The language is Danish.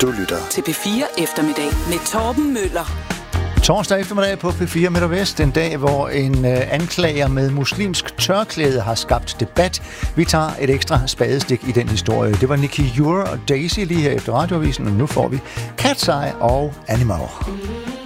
Du lytter til P4 Eftermiddag med Torben Møller. Torsdag eftermiddag på P4 Midt og Vest, en dag, hvor en anklager med muslimsk tørklæde har skabt debat. Vi tager et ekstra spadestik i den historie. Det var Nicky Jure og Daisy lige her efter radioavisen, og nu får vi Cat's Eye og Animal.